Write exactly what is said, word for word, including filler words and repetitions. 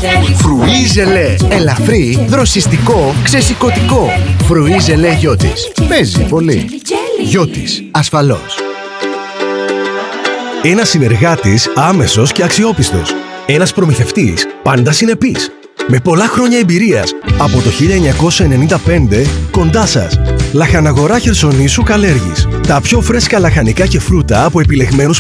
Φρουί ζελέ. Ελαφρύ, δροσιστικό, ξεσηκωτικό. Φρουί ζελέ Γιώτης. Παίζει πολύ. Γιώτης, ασφαλώς. Ένας συνεργάτης άμεσος και αξιόπιστος. Ένας προμηθευτής πάντα συνεπής. Με πολλά χρόνια εμπειρίας. Από το χίλια εννιακόσια ενενήντα πέντε κοντά σας. Λαχαναγορά Χερσονήσου Καλέργης. Τα πιο φρέσκα λαχανικά και φρούτα από επιλεγμένους